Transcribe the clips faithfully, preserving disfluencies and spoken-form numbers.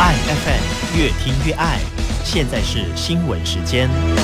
爱 F M 越听越爱，现在是新闻时间。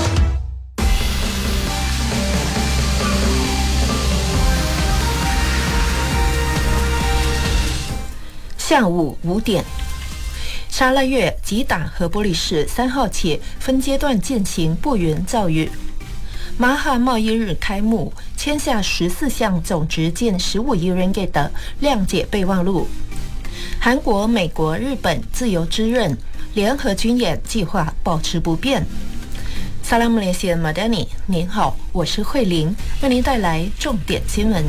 下午五点，沙拉越、吉打和波利市三号起分阶段进行不云造雨。马哈贸易日开幕，签下十四项总值近十五亿 ringgit 的谅解备忘录。韩国、美国、日本自由之刃联合军演计划保持不变。萨拉姆雷西马丹尼，您好，我是慧玲，为您带来重点新闻。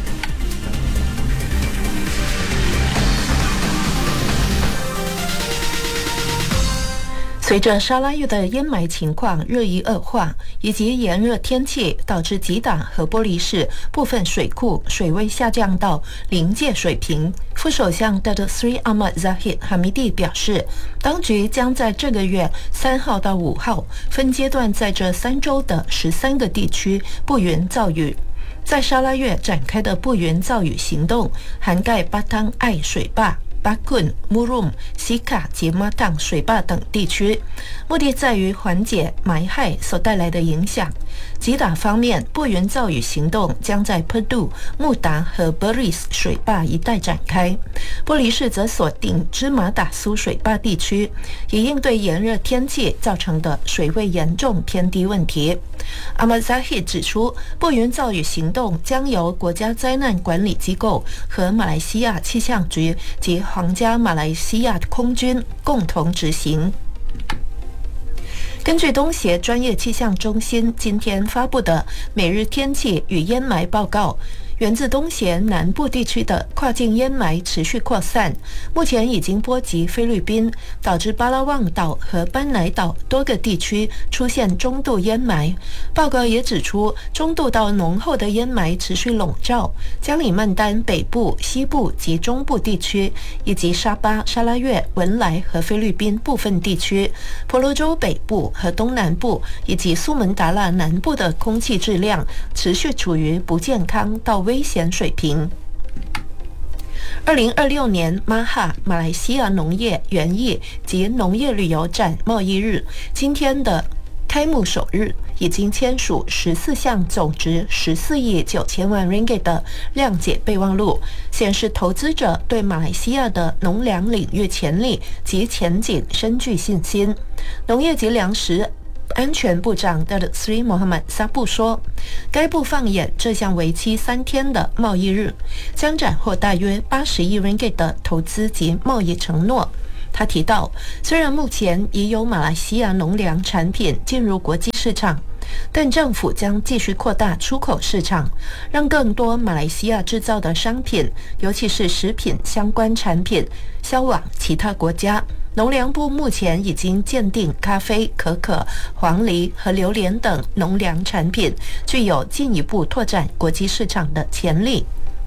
随着沙拉越的烟霾情况日益恶化，以及炎热天气导致吉打和波利市部分水库水位下降到临界水平，副首相 Datuk Seri Ahmad Zahid Hamidi 表示，当局将在这个月三号到五号分阶段在这三州的十三个地区不云造雨。在沙拉越展开的不云造雨行动，涵盖巴汤爱水坝、巴坤、穆鲁、西卡及马当水坝等地区，目的在于缓解霾害所带来的影响。吉打方面，不云造雨行动将在普杜、穆达和 Beris 水坝一带展开。波利市则锁定芝麻打苏水坝地区，以应对炎热天气造成的水位严重偏低问题。阿马扎希指出，不云造雨行动将由国家灾难管理机构和马来西亚气象局及皇家马来西亚空军共同执行。根据东协专业气象中心今天发布的每日天气与烟霾报告，源自东协南部地区的跨境烟霾持续扩散，目前已经波及菲律宾，导致巴拉望岛和班乃岛多个地区出现中度烟霾。报告也指出，中度到浓厚的烟霾持续笼罩加里曼丹北部、西部及中部地区，以及沙巴、沙拉越、文莱和菲律宾部分地区，婆罗洲北部和东南部以及苏门答腊南部的空气质量持续处于不健康到危险水平。二零二六年马哈马来西亚农业、园艺及农业旅游展贸易日今天的开幕首日，已经签署十四项总值十四亿九千万 ringgit 的谅解备忘录，显示投资者对马来西亚的农粮领域潜力及前景深具信心。农业及粮食安全部长 Datuk Seri Mohamad Sapu 说，该部放眼这项为期三天的贸易日，将斩获大约八十亿 ringgit 的投资及贸易承诺。他提到，虽然目前已有马来西亚农粮产品进入国际市场，但政府将继续扩大出口市场，让更多马来西亚制造的商品，尤其是食品相关产品销往其他国家。农粮部目前已经鉴定咖啡、可可、黄梨和榴莲等农粮产品具有进一步拓展国际市场的潜力。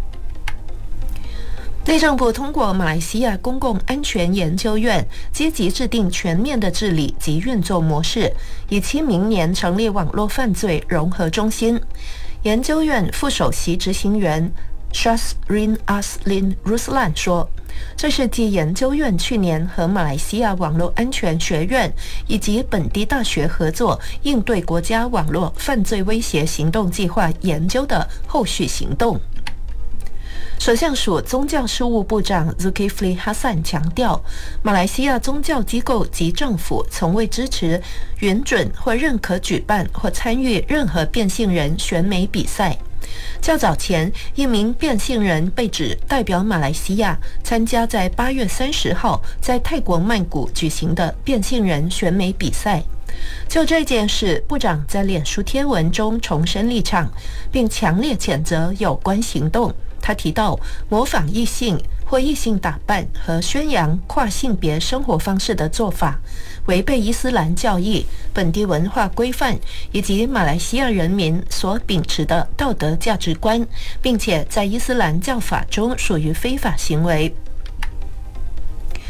内政部通过马来西亚公共安全研究院积极制定全面的治理及运作模式，以期明年成立网络犯罪融合中心。研究院副首席执行员 Shazrin Aslin Ruslan 说，这是继研究院去年和马来西亚网络安全学院以及本地大学合作应对国家网络犯罪威胁行动计划研究的后续行动。首相署宗教事务部长 Zulkifli Hasan 强调，马来西亚宗教机构及政府从未支持、允准或认可举办或参与任何变性人选美比赛。较早前，一名变性人被指代表马来西亚参加在八月三十号在泰国曼谷举行的变性人选美比赛。就这件事，部长在脸书贴文中重申立场，并强烈谴责有关行动。他提到，模仿异性或异性打扮和宣扬跨性别生活方式的做法，违背伊斯兰教义、本地文化规范以及马来西亚人民所秉持的道德价值观，并且在伊斯兰教法中属于非法行为。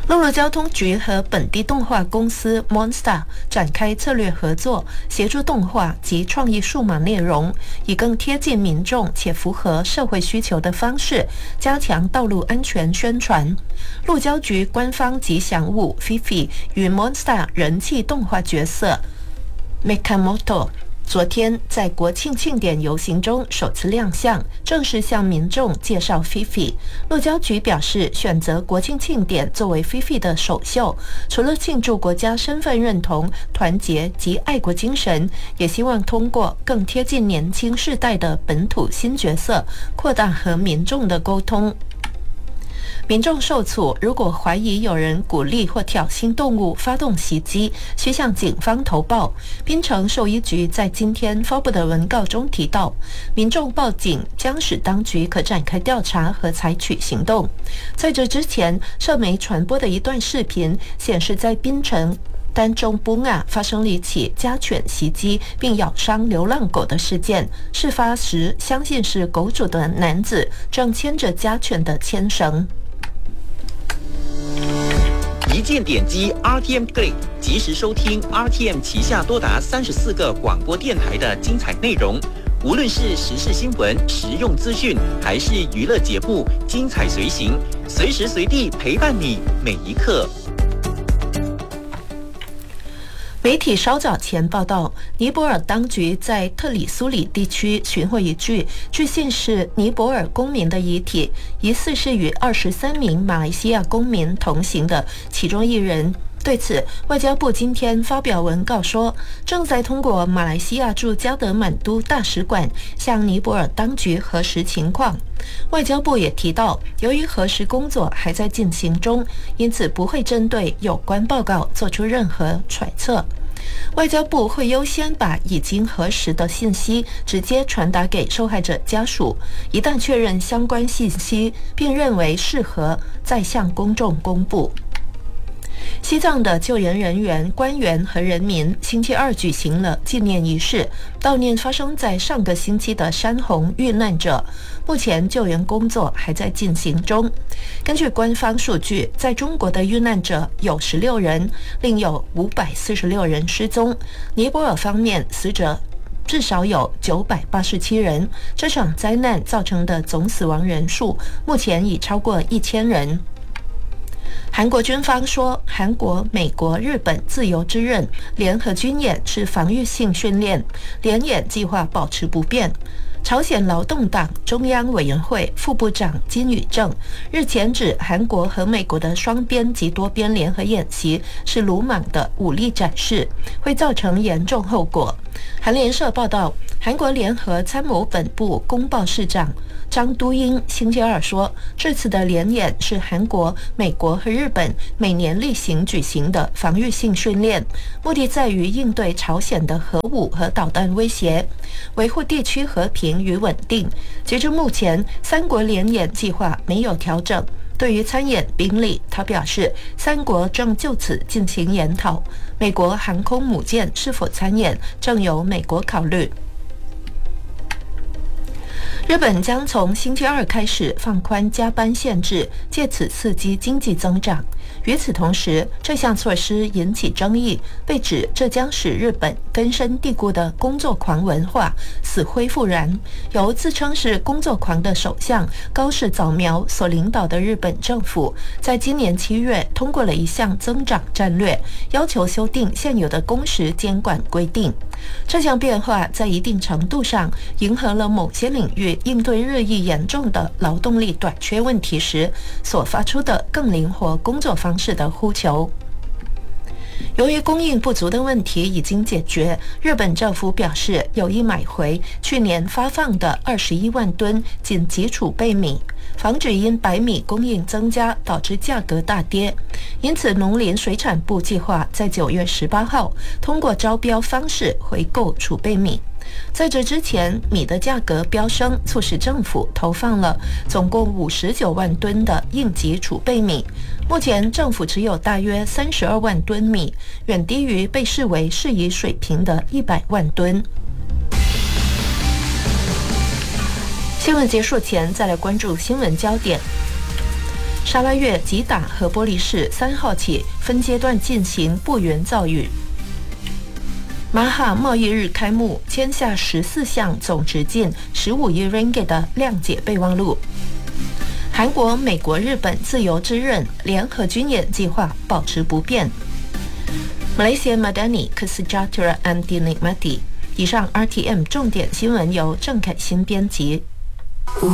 陆路交通局和本地动画公司 Monster 展开策略合作，协助动画及创意数码内容，以更贴近民众且符合社会需求的方式，加强道路安全宣传。路交局官方吉祥物 Fifi 与 Monster 人气动画角色 Mekamoto昨天在国庆庆典游行中首次亮相，正式向民众介绍 Fifi。路交局表示，选择国庆庆典作为 Fifi 的首秀，除了庆祝国家身份认同、团结及爱国精神，也希望通过更贴近年轻世代的本土新角色，扩大和民众的沟通。民众受挫，如果怀疑有人鼓励或挑衅动物发动袭击，需向警方投报。槟城兽医局在今天发布的文告中提到，民众报警将使当局可展开调查和采取行动。在这之前，社媒传播的一段视频显示，在槟城丹中布亚发生了一起家犬袭击并咬伤流浪狗的事件。事发时，相信是狗主的男子正牵着家犬的牵绳。 一键点击 R T M Play， 及时收听 R T M 旗下多达三十四个广播电台的精彩内容。无论是时事新闻、实用资讯，还是娱乐节目，精彩随行，随时随地陪伴你每一刻。 媒体稍早前报道，尼泊尔当局在特里苏里地区寻获一具据信是尼泊尔公民的遗体，疑似是与二十三名马来西亚公民同行的其中一人。对此，外交部今天发表文告说，正在通过马来西亚驻加德满都大使馆向尼泊尔当局核实情况。外交部也提到，由于核实工作还在进行中，因此不会针对有关报告做出任何揣测。外交部会优先把已经核实的信息直接传达给受害者家属，一旦确认相关信息并认为适合，再向公众公布。西藏的救援人员、官员和人民星期二举行了纪念仪式，悼念发生在上个星期的山洪遇难者。目前救援工作还在进行中。根据官方数据，在中国的遇难者有十六人，另有五百四十六人失踪。尼泊尔方面，死者至少有九百八十七人。这场灾难造成的总死亡人数目前已超过一千人。韩国军方说，韩国、美国、日本自由之刃联合军演是防御性训练，联演计划保持不变。朝鲜劳动党中央委员会副部长金宇正日前指，韩国和美国的双边及多边联合演习是鲁莽的武力展示，会造成严重后果。韩联社报道，韩国联合参谋本部公报市长张都英星期二说，这次的联演是韩国、美国和日本每年例行举行的防御性训练，目的在于应对朝鲜的核武和导弹威胁，维护地区和平与稳定。截至目前，三国联演计划没有调整。对于参演兵力，他表示，三国正就此进行研讨。美国航空母舰是否参演，正由美国考虑。日本将从星期二开始放宽加班限制，借此刺激经济增长。与此同时，这项措施引起争议，被指这将使日本根深蒂固的工作狂文化死灰复燃。由自称是工作狂的首相高市早苗所领导的日本政府，在今年七月通过了一项增长战略，要求修订现有的工时监管规定。这项变化在一定程度上迎合了某些领域应对日益严重的劳动力短缺问题时所发出的更灵活工作方式的呼求。由于供应不足的问题已经解决，日本政府表示有意买回去年发放的二十一万吨紧急储备米，防止因白米供应增加导致价格大跌。因此，农林水产部计划在九月十八号通过招标方式回购储备米。在这之前，米的价格飙升，促使政府投放了总共五十九万吨的应急储备米。目前，政府持有大约三十二万吨米，远低于被视为适宜水平的一百万吨。新闻结束前，再来关注新闻焦点。 沙拉越、吉打和波利市三号起分阶段进行不原造雨。马哈贸易日开幕，签下十四项总值近十五亿 ringgit 的谅解备忘录。韩国、美国、日本自由之刃联合军演计划保持不变。Malaysia Madani Kesejahteraan and Dinikmati。以上 R T M 重点新闻由郑凯欣编辑。